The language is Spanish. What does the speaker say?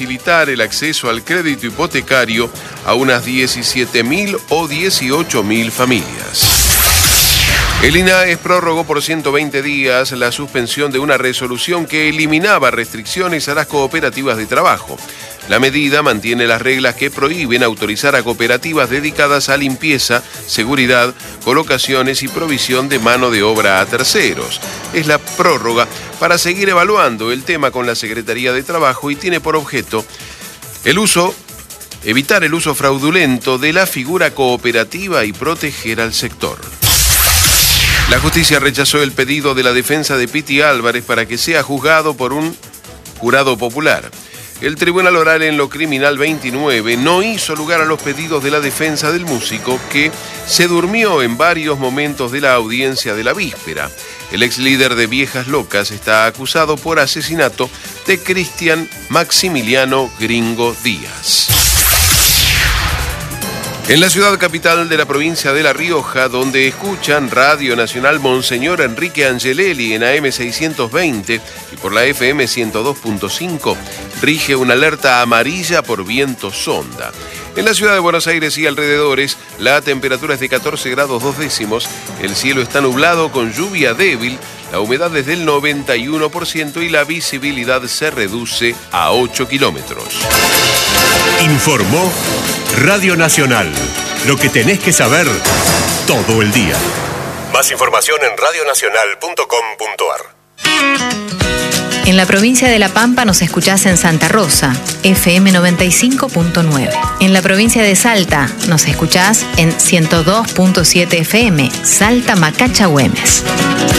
facilitar el acceso al crédito hipotecario a unas 17.000 o 18.000 familias. El INAES prorrogó por 120 días la suspensión de una resolución que eliminaba restricciones a las cooperativas de trabajo. La medida mantiene las reglas que prohíben autorizar a cooperativas dedicadas a limpieza, seguridad, colocaciones y provisión de mano de obra a terceros. Es la prórroga para seguir evaluando el tema con la Secretaría de Trabajo y tiene por objeto evitar el uso fraudulento de la figura cooperativa y proteger al sector. La justicia rechazó el pedido de la defensa de Piti Álvarez para que sea juzgado por un jurado popular. El Tribunal Oral en lo Criminal 29 no hizo lugar a los pedidos de la defensa del músico, que se durmió en varios momentos de la audiencia de la víspera. El ex líder de Viejas Locas está acusado por asesinato de Cristian Maximiliano Gringo Díaz. En la ciudad capital de la provincia de La Rioja, donde escuchan Radio Nacional Monseñor Enrique Angelelli en AM 620 y por la FM 102.5, rige una alerta amarilla por viento sonda. En la ciudad de Buenos Aires y alrededores, la temperatura es de 14 grados 2 décimos, el cielo está nublado con lluvia débil, la humedad es del 91% y la visibilidad se reduce a 8 kilómetros. Informó Radio Nacional. Lo que tenés que saber todo el día. Más información en radionacional.com.ar. En la provincia de La Pampa nos escuchás en Santa Rosa, FM 95.9. En la provincia de Salta nos escuchás en 102.7 FM, Salta Macacha Güemes.